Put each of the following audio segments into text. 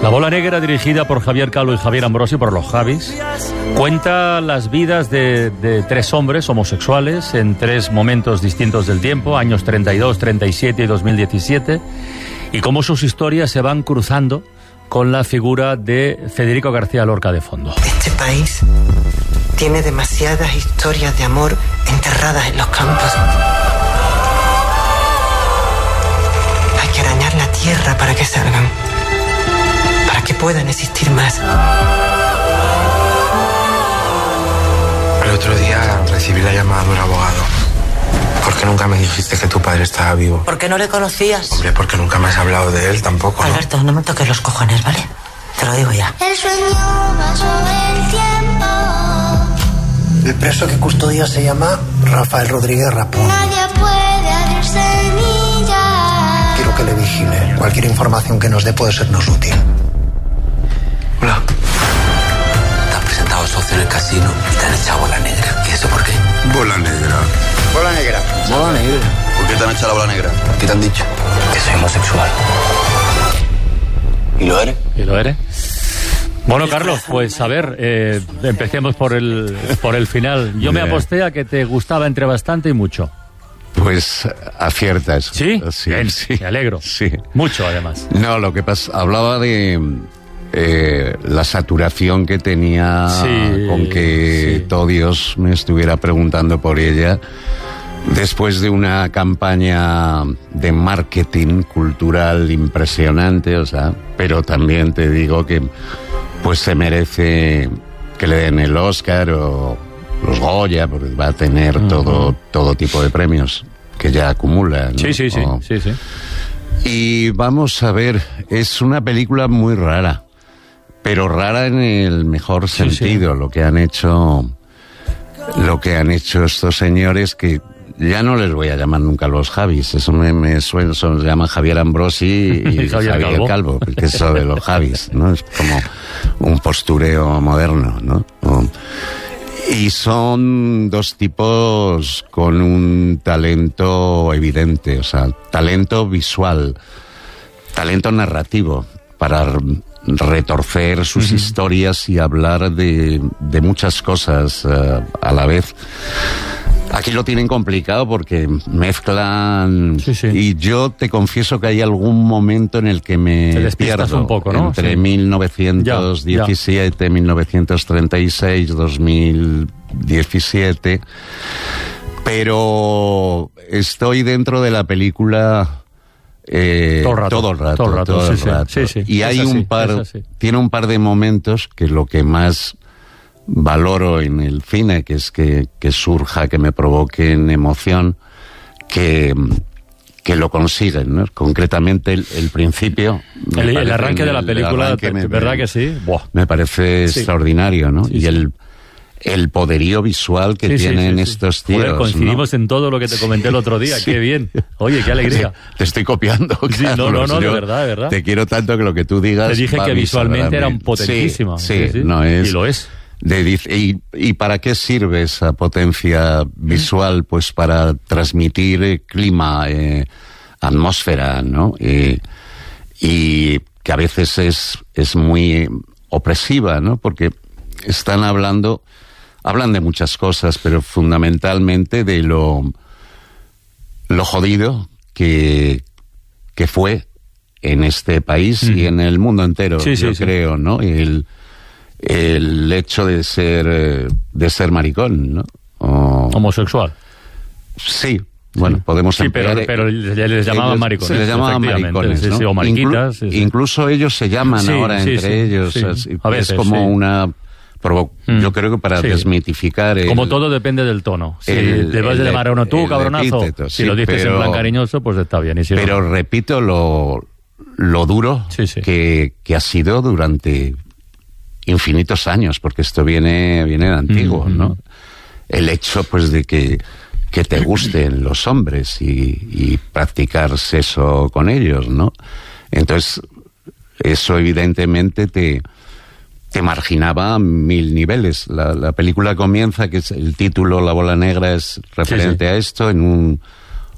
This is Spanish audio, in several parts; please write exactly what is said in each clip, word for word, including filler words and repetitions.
La Bola Negra, dirigida por Javier Calvo y Javier Ambrosi, por los Javis, cuenta las vidas de, de tres hombres homosexuales en tres momentos distintos del tiempo, años treinta y dos, treinta y siete y dos mil diecisiete, y cómo sus historias se van cruzando con la figura de Federico García Lorca de fondo. Este país tiene demasiadas historias de amor enterradas en los campos. Hay que arañar la tierra para que salgan, para que puedan existir más. El otro día recibí la llamada de un abogado. ¿Por qué nunca me dijiste que tu padre estaba vivo? ¿Por qué no le conocías? Hombre, porque nunca me has hablado de él tampoco, ¿no? Alberto, no me toques los cojones, ¿vale? Te lo digo ya. El sueño va sobre el tiempo. El preso que custodia se llama Rafael Rodríguez Rapón. Nadie puede abrirse semilla. Quiero que le vigile. Cualquier información que nos dé puede sernos útil. Hola. Te has presentado socio en el casino y te han echado bola negra. ¿Y eso por qué? Bola negra. Bola negra. Bola negra. ¿Por qué te han echado la bola negra? ¿Qué te han dicho? Que soy homosexual. ¿Y lo eres? ¿Y lo eres? Bueno, Carlos, pues a ver, eh, empecemos por el, por el final. Yo me aposté a que te gustaba entre bastante y mucho. Pues aciertas. ¿Sí? Sí, Bien, sí. Me alegro. Sí. Mucho, además. No, lo que pasa, hablaba de eh, la saturación que tenía Sí, con que sí. todo Dios me estuviera preguntando por ella. Después de una campaña de marketing cultural impresionante, o sea, pero también te digo que pues se merece que le den el Oscar o los Goya, porque va a tener uh-huh. todo, todo tipo de premios que ya acumula, ¿no? Sí, sí, sí, o... sí, sí. Y vamos a ver, es una película muy rara, pero rara en el mejor sentido, sí, sí. lo que han hecho, lo que han hecho estos señores que ya no les voy a llamar nunca los Javis, eso me, me suena, se llaman Javier Ambrosi y Javier, Javier Calvo, Calvo porque eso de los Javis, ¿no? Es como un postureo moderno, ¿no? O, y son dos tipos con un talento evidente, o sea, talento visual, talento narrativo, para retorcer sus uh-huh. historias y hablar de, de muchas cosas uh, a la vez. Aquí lo tienen complicado porque mezclan... Sí, sí. Y yo te confieso que hay algún momento en el que me pierdo. Un poco, ¿no? Entre sí. mil novecientos diecisiete, ya, ya. mil novecientos treinta y seis, dos mil diecisiete. Pero estoy dentro de la película... Eh, todo el rato. Todo el rato. Todo el rato, todo el sí, rato. Sí, sí. Y es hay así, un par... Tiene un par de momentos que lo que más... valoro en el cine, que es que, que surja, que me provoquen emoción, que, que lo consiguen, ¿no? Concretamente el, el principio... El, el arranque el, de la película, te, me, ¿verdad que sí? Buah. Me parece sí. extraordinario, ¿no? Sí, y sí. el, el poderío visual que sí, tienen sí, sí, estos sí. tíos, Joder, coincidimos ¿no? en todo lo que te comenté el otro día, sí. Qué bien. Oye, qué alegría. Te estoy copiando, sí, Carlos. No, no, no, Yo de verdad, de verdad. Te quiero tanto que lo que tú digas... Te dije que visualmente eran potentísimas. Sí, sí, sí, sí. no es... Y lo es. De, y, ¿Y para qué sirve esa potencia visual? Pues para transmitir eh, clima, eh, atmósfera, ¿no? Eh, y que a veces es, es muy opresiva, ¿no? Porque están hablando, hablan de muchas cosas, pero fundamentalmente de lo, lo jodido que, que fue en este país mm. y en el mundo entero, sí, yo sí, creo, sí. ¿no? El, el hecho de ser de ser maricón, ¿no? O... homosexual. Sí, bueno, sí. podemos sí, emplear... pero, pero ya les llamaban ellos, maricones. Se les llamaban maricones, sí, ¿no? sí, o mariquitas. Inclu- sí, sí. Incluso ellos se llaman sí, ahora sí, entre sí, ellos. sí. Así, A veces, es como sí. una... Provo- mm. Yo creo que para sí. desmitificar... El, como todo depende del tono. Si el, te vas a llamar a uno tú, cabronazo, epíteto, si sí, lo dices pero, en plan cariñoso, pues está bien. Y si pero no... repito lo, lo duro sí, sí. Que, que ha sido durante... infinitos años, porque esto viene viene de antiguo, mm-hmm. ¿no? El hecho, pues, de que, que te gusten los hombres y, y practicar sexo con ellos, ¿no? Entonces, eso evidentemente te, te marginaba a mil niveles. La, la película comienza, que es el título, La bola negra, es referente sí, sí. a esto, en un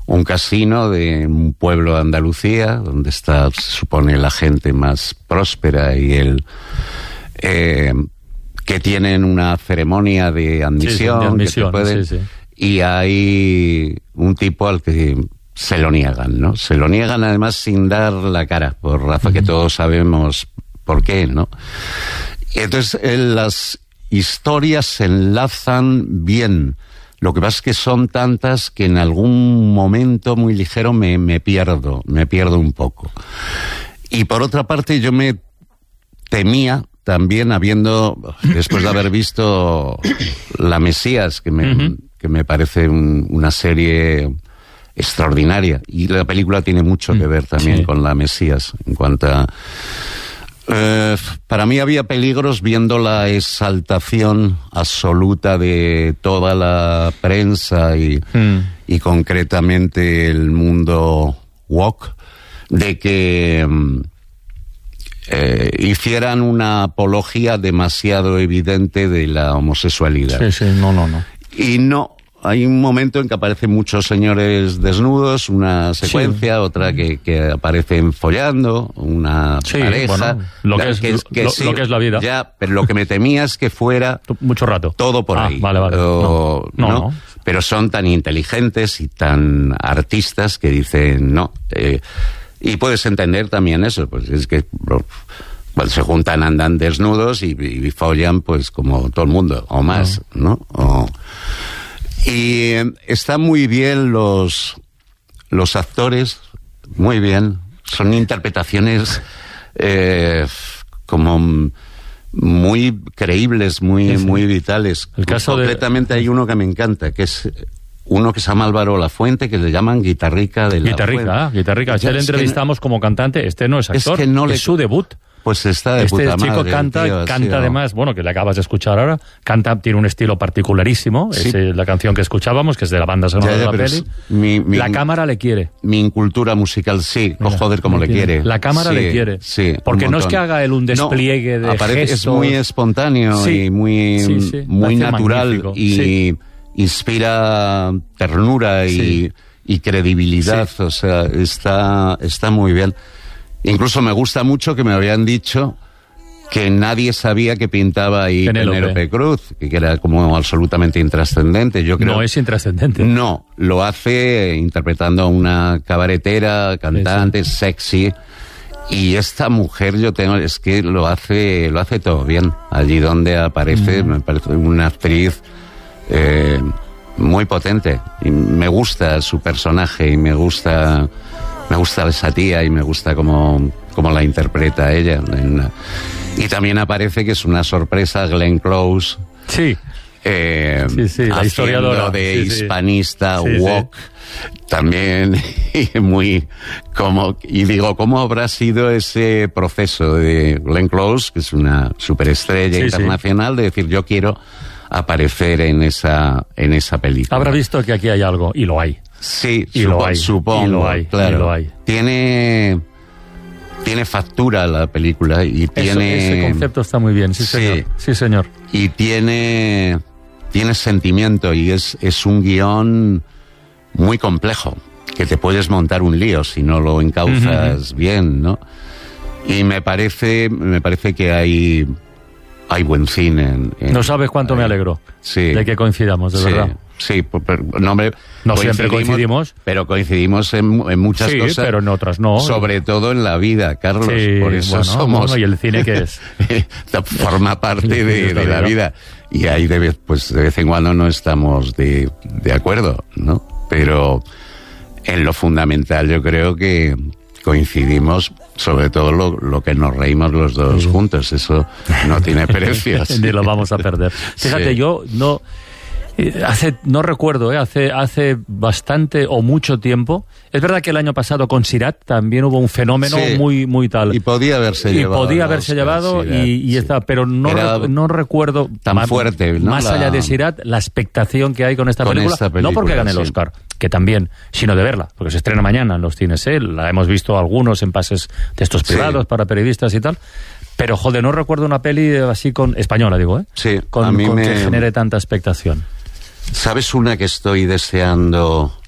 un casino de un pueblo de Andalucía, donde está, se supone, la gente más próspera y el... Eh, que tienen una ceremonia de admisión, sí, sí, de admisión que te pueden, sí, sí. Y hay un tipo al que se lo niegan, ¿no? Se lo niegan además sin dar la cara, por razón que todos sabemos por qué, ¿no? Y entonces eh, las historias se enlazan bien. Lo que pasa es que son tantas que en algún momento muy ligero me, me pierdo, me pierdo un poco. Y por otra parte yo me temía también, habiendo, después de haber visto La Mesías, que me, uh-huh. que me parece un, una serie extraordinaria, y la película tiene mucho que ver también sí. con La Mesías, en cuanto a... Eh, para mí había peligros viendo la exaltación absoluta de toda la prensa y, mm. y concretamente el mundo woke, de que... Eh, hicieran una apología demasiado evidente de la homosexualidad. Sí, sí, no, no, no. Y no, hay un momento en que aparecen muchos señores desnudos, una secuencia, sí. otra que, que aparecen follando, una sí, pareja. Bueno, lo, que es, que, que lo, sí, lo que es la vida. Ya, pero lo que me temía es que fuera... Mucho rato. Todo por ah, ahí. Vale, vale. O, no, no, ¿no? no. Pero son tan inteligentes y tan artistas que dicen, no... Eh, y puedes entender también eso, pues es que bueno, se juntan, andan desnudos y, y follan pues como todo el mundo, o más, ¿no? O, y eh, están muy bien los, los actores, muy bien, son interpretaciones eh, como muy creíbles, muy, sí, sí. muy vitales. El caso Concretamente de... hay uno que me encanta, que es... Uno que se llama Álvaro Lafuente, que le llaman Guitarrica de la Guitarrica, Fuente. ah, Guitarrica. Este le entrevistamos no, como cantante, este no es actor, es, que no le, es su debut. Pues está de este puta chico madre, canta, tío, canta sí, además, bueno, que le acabas de escuchar ahora, canta, tiene un estilo particularísimo, sí. es eh, la canción que escuchábamos, que es de la banda sonora ya, ya, de la peli. Mi, mi, la cámara le quiere. Mi incultura musical, sí, Mira, oh, joder, como le quiere. quiere. La cámara sí, le quiere. Sí, porque no es que haga él un despliegue no, de aparece, gestos. Es muy espontáneo sí, y muy, sí, sí, muy natural magnífico. y... Sí. Inspira ternura y, sí. y credibilidad, sí. o sea, está, está muy bien. Incluso me gusta mucho que me habían dicho que nadie sabía que pintaba ahí Penélope, Penélope Cruz, que era como absolutamente intrascendente. Yo creo, no es intrascendente. No, lo hace interpretando a una cabaretera, cantante, sí, sí. sexy. Y esta mujer, yo tengo, es que lo hace, lo hace todo bien. Allí donde aparece, mm. me parece una actriz... Eh, muy potente y me gusta su personaje y me gusta me gusta esa tía y me gusta cómo, cómo la interpreta ella en, y también aparece que es una sorpresa Glenn Close sí eh, sí, sí, la historiadora de sí, hispanista sí. woke sí. también y muy como y digo cómo habrá sido ese proceso de Glenn Close, que es una superestrella sí, internacional, sí. de decir yo quiero aparecer en esa en esa película. Habrá visto que aquí hay algo, y lo hay. Sí, y supo, lo hay, supongo, y lo hay, claro. Y lo hay. Tiene tiene factura la película y Eso, tiene... Ese concepto está muy bien, sí, sí señor. Sí, señor. Y tiene tiene sentimiento y es, es un guión muy complejo, que te puedes montar un lío si no lo encauzas uh-huh. bien, ¿no? Y me parece me parece que hay... Hay buen cine. En, en, no sabes cuánto ahí. me alegro sí. de que coincidamos, de sí. verdad. Sí, pero, no, hombre, no coincidimos, siempre coincidimos. Pero coincidimos en, en muchas sí, cosas. Sí, pero en otras no. Sobre todo en la vida, Carlos. Sí, por eso bueno, somos... Bueno, ¿y el cine qué es? Forma parte de, de la vida. Y ahí de vez, pues, de vez en cuando no estamos de, de acuerdo, ¿no? Pero en lo fundamental yo creo que coincidimos, sobre todo lo, lo que nos reímos los dos sí. juntos, eso no tiene precio. Ni lo vamos a perder. Fíjate, sí. yo no hace no recuerdo, ¿eh? hace hace bastante o mucho tiempo. Es verdad que el año pasado con Sirat también hubo un fenómeno sí. muy muy tal. Y podía haberse y llevado. podía haberse Oscar, llevado Sirat, y, y sí. está, pero no re, no recuerdo tan más, fuerte, ¿no? Más la... allá de Sirat, la expectación que hay con esta, con película, esta película, no porque gane el sí. Oscar, que también, sino de verla, porque se estrena mañana en los cines, ¿eh? La hemos visto algunos en pases de estos privados sí. para periodistas y tal. Pero, joder, no recuerdo una peli así con española, digo, ¿eh? Sí, con, a mí con me... que genere tanta expectación. ¿Sabes una que estoy deseando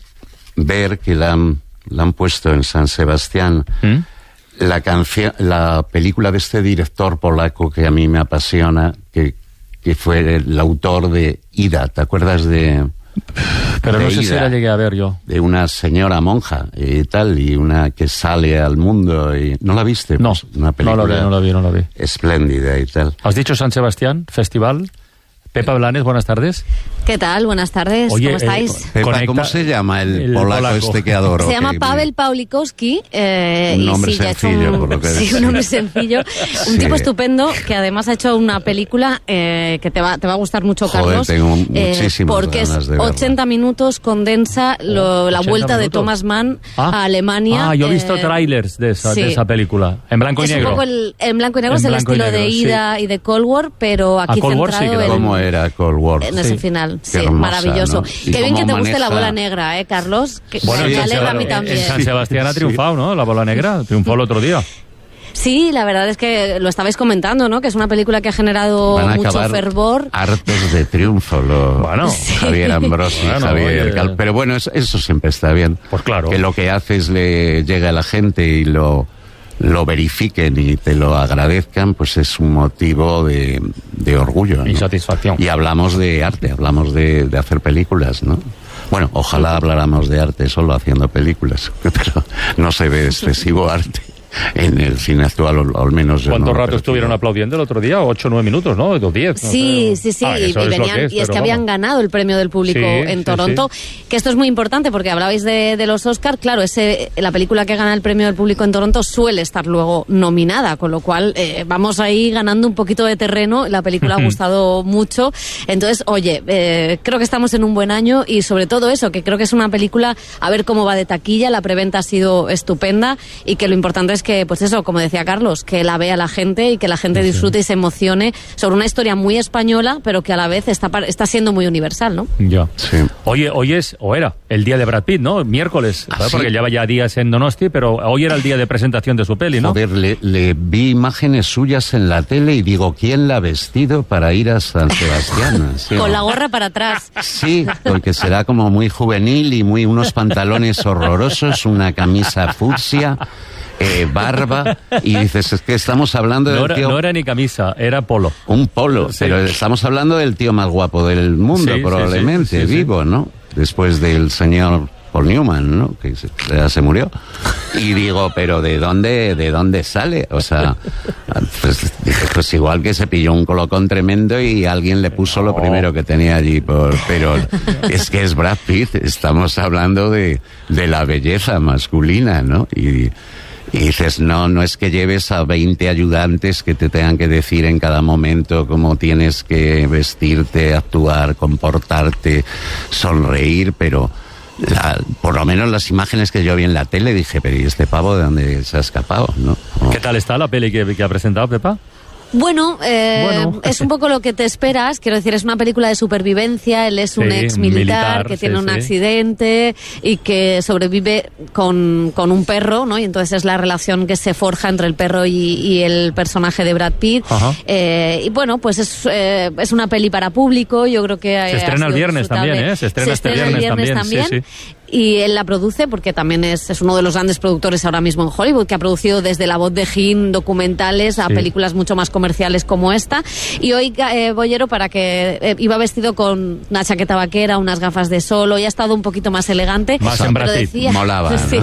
ver que la han, la han puesto en San Sebastián ¿Mm? la canción, la película de este director polaco que a mí me apasiona, que, que fue el autor de Ida. ¿Te acuerdas de...? Pero de no sé Ida, si la llegué a ver yo. De una señora monja y tal, y una que sale al mundo. Y, ¿no la viste? No, pues una película no la vi, no la vi, no la vi. Espléndida y tal. ¿Has dicho San Sebastián, festival? Pepa Blanes, buenas tardes. ¿Qué tal? Buenas tardes. Oye, ¿Cómo estáis? Eh, Pepa, Conecta, ¿cómo se llama el, el polaco, polaco este que adoro? Se llama que, Pavel Pawlikowski. Eh, un y nombre sí, ya ha hecho sencillo, un, por lo que sí, decía. un nombre sencillo. Un Sí. tipo estupendo que además ha hecho una película eh, que te va, te va a gustar mucho, Joder, Carlos. tengo eh, muchísimas porque ganas es de verla. ochenta minutos, condensa lo, la ochenta vuelta de minutos. Thomas Mann Ah. a Alemania. Ah, yo he visto eh, trailers de esa, sí. de esa película. En blanco y es negro. un poco el, en blanco y negro, En es el blanco y estilo negro, de sí. Ida y de Cold War, pero aquí Cold War sí centrado que la- en, ¿Cómo era Cold War? en Sí. ese final. Qué Sí, hermosa, maravilloso. ¿no? Y Qué bien que cómo te guste la maneja- bola negra, ¿eh, Carlos? Que Bueno, me en San, alegra a mí Sebastián, también. en San Sebastián ha triunfado, ¿no? La bola negra triunfó el otro día. Sí, la verdad es que lo estabais comentando, ¿no? Que es una película que ha generado Van a mucho acabar fervor. hartos de triunfo los Bueno. Javier Ambrosi, Bueno, Javier oye. Cal. Pero bueno, eso, eso siempre está bien. Pues claro. Que lo que haces le llega a la gente y lo, lo verifiquen y te lo agradezcan, pues es un motivo de, de orgullo, ¿no? Y satisfacción. Y hablamos de arte, hablamos de, de hacer películas, ¿no? Bueno, ojalá habláramos de arte solo haciendo películas, pero no se ve excesivo arte en el cine actual, o al menos yo ¿Cuánto no lo rato percibo. estuvieron aplaudiendo el otro día? ¿Ocho o nueve minutos, no? ¿O diez? No Sí, sé. sí, sí, Ah, y, eso y es lo venían, que es, y es pero que habían vamos. ganado el premio del público Sí, en sí, Toronto, sí. que esto es muy importante porque hablabais de, de los Oscars, claro, ese, la película que gana el premio del público en Toronto suele estar luego nominada, con lo cual eh, vamos ahí ganando un poquito de terreno, la película ha gustado mucho, entonces, oye, eh, creo que estamos en un buen año y sobre todo eso, que creo que es una película, a ver cómo va de taquilla, la preventa ha sido estupenda y que lo importante es que, pues eso, como decía Carlos, que la vea la gente y que la gente disfrute y se emocione sobre una historia muy española, pero que a la vez está, par- está siendo muy universal, ¿no? Ya. Sí. Oye, hoy es, o era, el día de Brad Pitt, ¿no? Miércoles, ¿Ah, ¿sabes? sí? Porque lleva ya días en Donosti, pero hoy era el día de presentación de su peli, ¿no? Joder, le, le vi imágenes suyas en la tele y digo, ¿quién la ha vestido para ir a San Sebastián? Sí, Con ¿no? la gorra para atrás. Sí, porque será como muy juvenil y muy unos pantalones horrorosos, una camisa fucsia, eh, barba, y dices, es que estamos hablando No del era, tío... no era ni camisa, era polo. Un polo, Sí. pero estamos hablando del tío más guapo del mundo, Sí, sí, probablemente, sí, sí, sí. vivo, ¿no? Después del señor Paul Newman, ¿no? Que se, ya se murió. Y digo, pero ¿de dónde, de dónde sale? O sea, pues, dije, pues igual que se pilló un colocón tremendo y alguien le puso lo No. primero que tenía allí, por, pero es que es Brad Pitt, estamos hablando de, de la belleza masculina, ¿no? Y, y dices, no, no es que lleves a veinte ayudantes que te tengan que decir en cada momento cómo tienes que vestirte, actuar, comportarte, sonreír, pero la- por lo menos las imágenes que yo vi en la tele dije, pero ¿y este pavo de dónde se ha escapado? ¿No? No. ¿Qué tal está la peli que, que ha presentado, Pepa? Bueno, eh, Bueno. es un poco lo que te esperas, quiero decir, es una película de supervivencia, él es un Sí, ex militar, militar que sí, tiene un sí. accidente y que sobrevive con, con un perro, ¿no? Y entonces es la relación que se forja entre el perro y, y el personaje de Brad Pitt. Ajá. Eh, y bueno, pues es, eh, es una peli para público, yo creo que... Se eh, estrena ha el sido viernes disfrutable. también, ¿eh? Se estrena este estrena el viernes también, sí, Y él la produce porque también es, es uno de los grandes productores ahora mismo en Hollywood, que ha producido desde La voz de Jim documentales a Sí. películas mucho más comerciales como esta. Y hoy eh, Bollero, para que eh, iba vestido con una chaqueta vaquera, unas gafas de sol, hoy ha estado un poquito más elegante. Más en pero Brad Pitt. decía- Molaba, ¿no? Sí.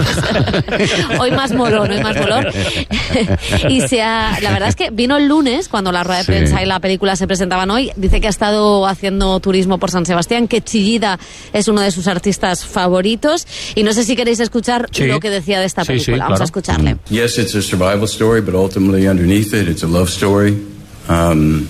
Hoy más molón, hoy más molón. Y se ha, la verdad es que vino el lunes, cuando la rueda de Sí. prensa y la película se presentaban hoy, dice que ha estado haciendo turismo por San Sebastián, que Chillida es uno de sus artistas favoritos. Y no sé si queréis escuchar Sí. lo que decía de esta Sí, sí, película. Vamos claro. a escucharle. Yes, it's a survival story, but ultimately underneath it, it's a love story. Um,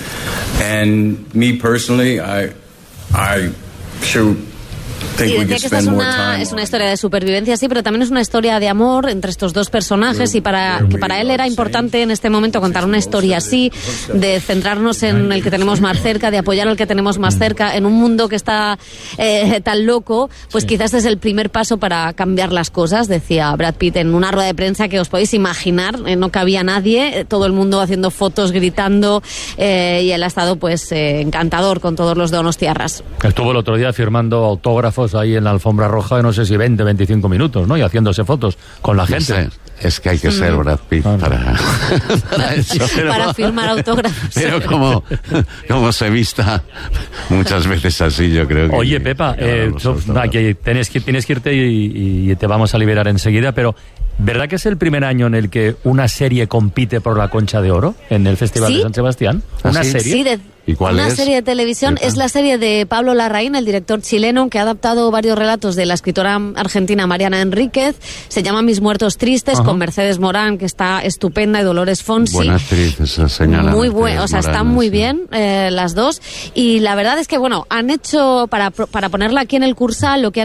and me personally, I, I sure think Y we decía could que esta es spend more una, time. es una on historia de supervivencia, sí, pero también es una historia de amor entre estos dos personajes y para que para él era importante en este momento contar una historia así, de centrarnos en el que tenemos más cerca, de apoyar al que tenemos más cerca, en un mundo que está eh, tan loco, pues quizás es el primer paso para cambiar las cosas, decía Brad Pitt en una rueda de prensa que os podéis imaginar, eh, no cabía nadie, eh, todo el mundo haciendo fotos, gritando, eh, y él ha estado pues eh, encantador con todos los donostiarras. Estuvo el otro día firmando autógrafos parados ahí en la alfombra roja, no sé si veinte, veinticinco minutos, ¿no? Y haciéndose fotos con la gente. No sé, es que hay que ser Brad Pitt Ah, no. para, para eso. Pero, Para firmar autógrafos. pero como, como se vista muchas veces así, yo creo que... Oye, Pepa, que eh, hablamos tú- nosotros. va, que tienes que tienes que irte y, y te vamos a liberar enseguida, pero ¿verdad que es el primer año en el que una serie compite por la Concha de Oro en el Festival ¿Sí? de San Sebastián? ¿Ah, ¿Una sí? serie? Sí, de ¿Y cuál una es? serie de televisión. Pepa. Es la serie de Pablo Larraín, el director chileno, que ha adaptado varios relatos de la escritora argentina Mariana Enríquez. Se llama Mis muertos tristes, Ajá. con Mercedes Morán, que está estupenda, y Dolores Fonsi. Buena actriz esa señora. Muy Mercedes buena, o sea, están Morán, muy sí. bien eh, las dos. Y la verdad es que, bueno, han hecho, para, para ponerla aquí en el Cursal, lo que han